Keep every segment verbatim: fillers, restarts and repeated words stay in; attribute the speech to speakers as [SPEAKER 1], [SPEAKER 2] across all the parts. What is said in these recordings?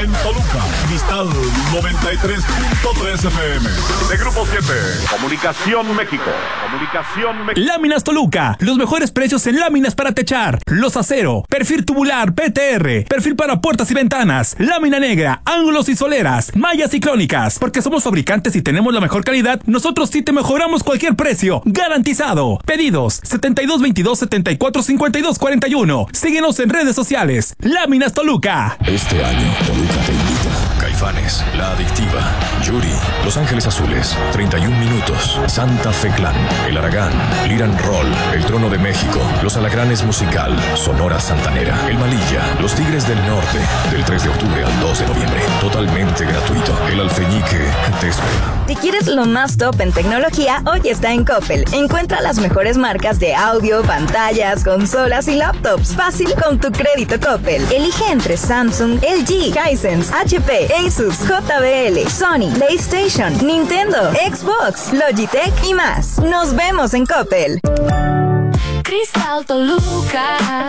[SPEAKER 1] en Toluca. Cristal noventa y tres punto tres F M. De Grupo siete. Comunicación México. Comunicación México.
[SPEAKER 2] Láminas Toluca. Los mejores precios en láminas para techar. Los acero. Perfil tubular P T R. Perfil para puertas y ventanas. Lámina negra. Ángulos y soleras. Mallas ciclónicas. Porque somos fabricantes y tenemos la mejor calidad, nosotros sí te mejoramos cualquier precio. Garantizado. Pedidos setenta y dos veintidós setenta y cuatro cincuenta y dos cuarenta y uno. Síguenos en redes sociales. Láminas Toluca.
[SPEAKER 3] Este año Toluca te invita. Caifanes, La Adictiva, Yuri, Los Ángeles Azules, treinta y un minutos, Santa Fe Clan, El Aragán, Liran Roll, El Trono de México, Los Alacranes Musical, Sonora Santanera, El Malilla, Los Tigres del Norte, del tres de octubre al dos de noviembre, totalmente gratuito. El Alfeñique te espera.
[SPEAKER 4] Si quieres lo más top en tecnología, hoy está en Coppel. Encuentra las mejores marcas de audio, pantallas, consolas y laptops. Fácil con tu crédito Coppel. Elige entre Samsung, L G, Hisense, H P, Asus, J B L, Sony, PlayStation, Nintendo, Xbox, Logitech y más. Nos vemos en Coppel.
[SPEAKER 5] Cristal Toluca.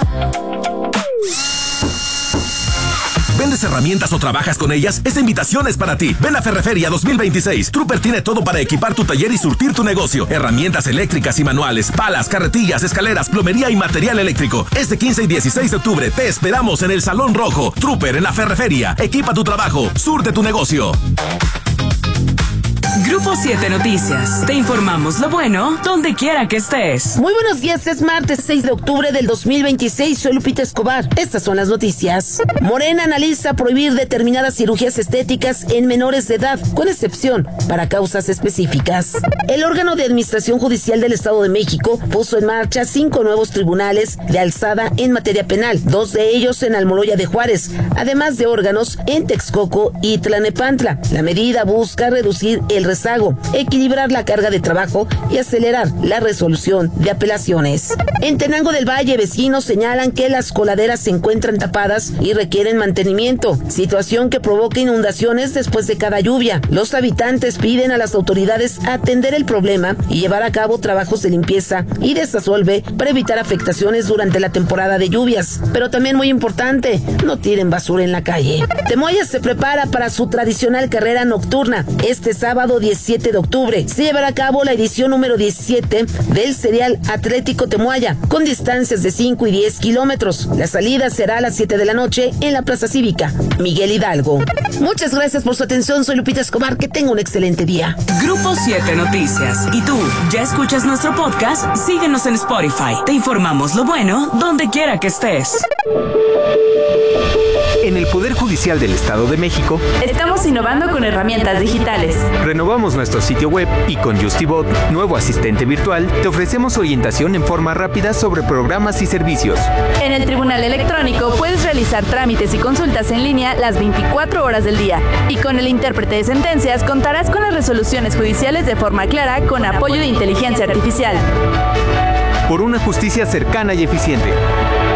[SPEAKER 6] ¿Vendes herramientas o trabajas con ellas? Esta invitación es para ti. Ven a Ferreferia dos mil veintiséis. Trooper tiene todo para equipar tu taller y surtir tu negocio. Herramientas eléctricas y manuales, palas, carretillas, escaleras, plomería y material eléctrico. Este quince y dieciséis de octubre te esperamos en el Salón Rojo. Trooper en la Ferreferia. Equipa tu trabajo, surte tu negocio.
[SPEAKER 7] Grupo siete Noticias. Te informamos lo bueno donde quiera que estés.
[SPEAKER 8] Muy buenos días, es martes seis de octubre del dos mil veintiséis. Soy Lupita Escobar. Estas son las noticias. Morena analiza prohibir determinadas cirugías estéticas en menores de edad, con excepción para causas específicas. El órgano de administración judicial del Estado de México puso en marcha cinco nuevos tribunales de alzada en materia penal, dos de ellos en Almoloya de Juárez, además de órganos en Texcoco y Tlanepantla. La medida busca reducir el rezago, equilibrar la carga de trabajo y acelerar la resolución de apelaciones. En Tenango del Valle, vecinos señalan que las coladeras se encuentran tapadas y requieren mantenimiento, situación que provoca inundaciones después de cada lluvia. Los habitantes piden a las autoridades atender el problema y llevar a cabo trabajos de limpieza y desasolve para evitar afectaciones durante la temporada de lluvias. Pero también muy importante, no tiren basura en la calle. Temoya se prepara para su tradicional carrera nocturna. Este sábado diecisiete de octubre se llevará a cabo la edición número diecisiete del Serial Atlético Temoaya, con distancias de cinco y diez kilómetros. La salida será a las siete de la noche en la Plaza Cívica Miguel Hidalgo. Muchas gracias por su atención, soy Lupita Escobar, que tenga un excelente día.
[SPEAKER 7] Grupo siete Noticias. ¿Y tú, ya escuchas nuestro podcast? Síguenos en Spotify. Te informamos lo bueno donde quiera que estés.
[SPEAKER 9] En el Poder Judicial del Estado de México
[SPEAKER 10] estamos innovando con herramientas digitales.
[SPEAKER 9] Renovamos nuestro sitio web y con JustiBot, nuevo asistente virtual, te ofrecemos orientación en forma rápida sobre programas y servicios.
[SPEAKER 10] En el Tribunal Electrónico puedes realizar trámites y consultas en línea las veinticuatro horas del día. Y con el intérprete de sentencias contarás con las resoluciones judiciales de forma clara con apoyo de inteligencia artificial.
[SPEAKER 9] Por una justicia cercana y eficiente.